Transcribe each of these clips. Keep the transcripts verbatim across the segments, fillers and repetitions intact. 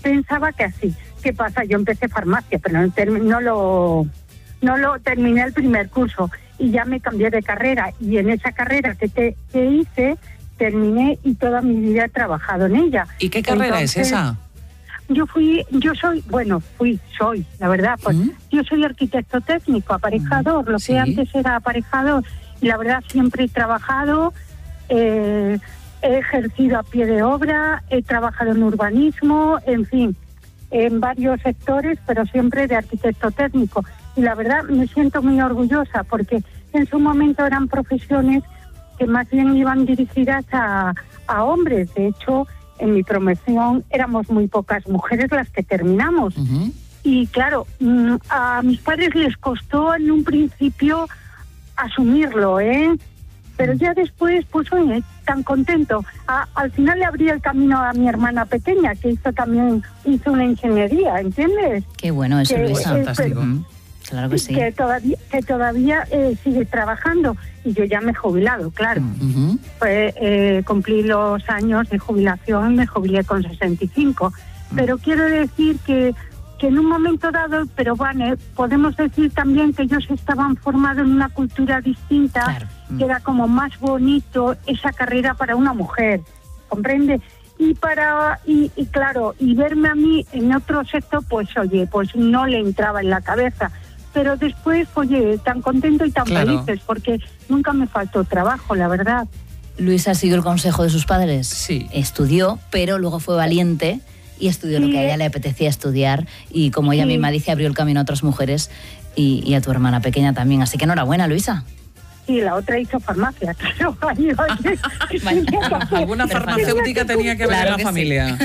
pensaba que así. ¿Qué pasa? Yo empecé farmacia, pero no, term- no lo no lo terminé el primer curso y ya me cambié de carrera. Y en esa carrera que, te, que hice, terminé y toda mi vida he trabajado en ella. ¿Y qué carrera Entonces, es esa? Yo fui, yo soy, bueno, fui, soy, la verdad, pues ¿Mm? yo soy arquitecto técnico, aparejador, lo Sí. que antes era aparejador. Y la verdad siempre he trabajado, eh, he ejercido a pie de obra, he trabajado en urbanismo, en fin, en varios sectores, pero siempre de arquitecto técnico. Y la verdad me siento muy orgullosa porque en su momento eran profesiones que más bien iban dirigidas a, a hombres. De hecho, en mi promoción éramos muy pocas mujeres las que terminamos. Uh-huh. Y claro, a mis padres les costó en un principio asumirlo, ¿eh? Pero ya después, pues oye, tan contento. A, al final le abrí el camino a mi hermana pequeña, que hizo también, hizo una ingeniería, ¿entiendes? Qué bueno eso, Que, Luisa. eh, Fantástico. Mm, Claro que sí. Que todavía, que todavía eh, sigue trabajando. Y yo ya me he jubilado, claro. Uh-huh. Pues, eh, cumplí los años de jubilación, me jubilé con sesenta y cinco. Pero quiero decir que, que en un momento dado, pero Vane, podemos decir también que ellos estaban formados en una cultura distinta, Claro. que era como más bonito esa carrera para una mujer, ¿comprende? Y para y, y claro, y verme a mí en otro sector, pues oye, pues no le entraba en la cabeza. Pero después, oye, tan contento y tan Claro. felices, porque nunca me faltó trabajo, la verdad. Luisa siguió el consejo de sus padres. Sí. Estudió, pero luego fue valiente y estudió lo Sí. que a ella le apetecía estudiar. Y como ella Sí. misma dice, abrió el camino a otras mujeres y, y a tu hermana pequeña también. Así que enhorabuena, Luisa. Sí, la otra hizo farmacia, claro. Ahí, oye, Vale. tenía que hacer- Alguna farmacéutica tenía que ver Claro en la que sí. familia.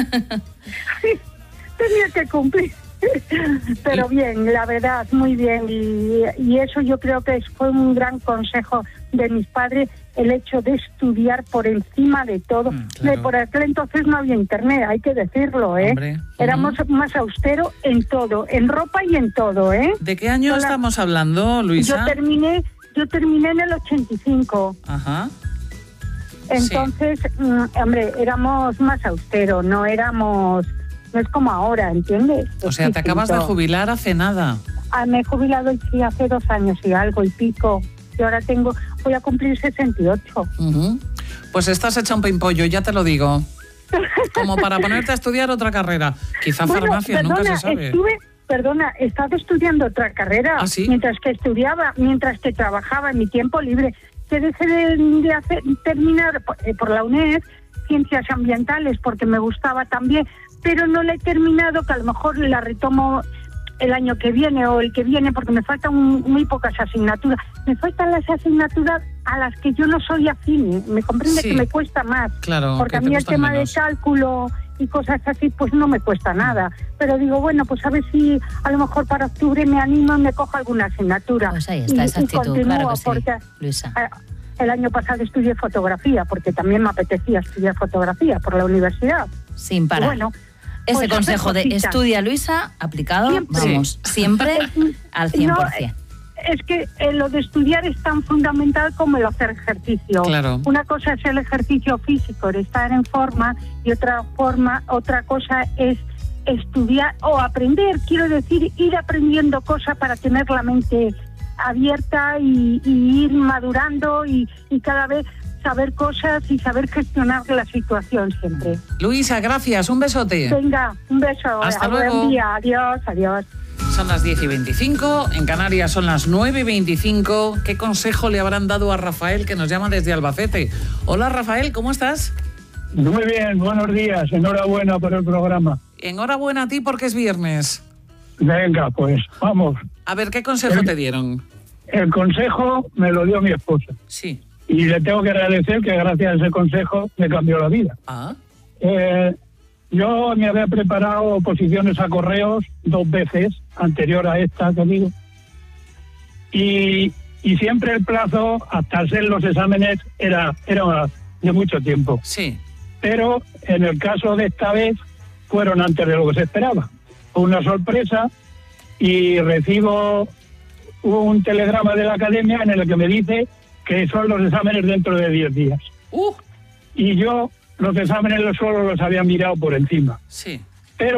tenía que cumplir. Pero bien, la verdad, muy bien. Y, y eso yo creo que fue un gran consejo de mis padres, el hecho de estudiar por encima de todo. Mm, claro. De por aquel entonces no había internet, hay que decirlo, ¿eh? Hombre. Éramos más austeros en todo, en ropa y en todo, ¿eh? ¿De qué año Hola. estamos hablando, Luisa? Yo terminé, yo terminé en el ochenta y cinco. Ajá. Entonces, mm, hombre, éramos más austeros, no éramos, no es como ahora, ¿entiendes? O sea, te acabas de jubilar hace nada. Ah, me he jubilado sí, hace dos años y algo y pico. Y ahora tengo, voy a cumplir sesenta y ocho. Uh-huh. Pues estás hecha un pimpollo, ya te lo digo. Como para ponerte a estudiar otra carrera. Quizá Bueno, farmacia, perdona, nunca se sabe. Estuve, perdona, he estado estudiando otra carrera. ¿Ah, sí? Mientras que estudiaba, mientras que trabajaba en mi tiempo libre. Que dejé de, de hacer, terminar por, eh, por la UNED, Ciencias Ambientales, porque me gustaba también, pero no la he terminado, que a lo mejor la retomo el año que viene o el que viene, porque me faltan muy pocas asignaturas. Me faltan las asignaturas a las que yo no soy afín, me comprende Sí. que me cuesta más. Claro, Porque que a te mí el gustan tema menos. de cálculo y cosas así, pues no me cuesta nada. Pero digo, bueno, pues a ver si a lo mejor para octubre me animo y me cojo alguna asignatura. Pues ahí está y, esa y actitud, continúo, claro que sí, porque Luisa. eh, el año pasado estudié fotografía, porque también me apetecía estudiar fotografía por la universidad. Sin Y parar. bueno, Ese pues consejo hacer de cositas. estudia, Luisa, aplicado, Siempre. vamos, siempre al cien por ciento. No, es que eh, lo de estudiar es tan fundamental como el hacer ejercicio. Claro. Una cosa es el ejercicio físico, el estar en forma, y otra forma, otra cosa es estudiar o aprender, quiero decir, ir aprendiendo cosas para tener la mente abierta y, y ir madurando y, y cada vez saber cosas y saber gestionar la situación siempre. Luisa, gracias, un besote. Venga, un beso. Hasta buen luego. día, adiós, adiós. Son las diez y veinticinco, en Canarias son las nueve y veinticinco. ¿Qué consejo le habrán dado a Rafael, que nos llama desde Albacete? Hola, Rafael, ¿cómo estás? Muy bien, buenos días, enhorabuena por el programa. Enhorabuena a ti porque es viernes. Venga, pues vamos. A ver, ¿qué consejo te dieron? El consejo me lo dio mi esposa Sí. y le tengo que agradecer que gracias a ese consejo me cambió la vida. Ah, Eh, yo me había preparado oposiciones a correos dos veces, anterior a esta que digo, y, y siempre el plazo hasta hacer los exámenes era, era de mucho tiempo. sí. Pero en el caso de esta vez fueron antes de lo que se esperaba. Fue una sorpresa y recibo un telegrama de la academia en el que me dice que son los exámenes dentro de diez días. Uh, Y yo los exámenes solo los había mirado por encima. sí.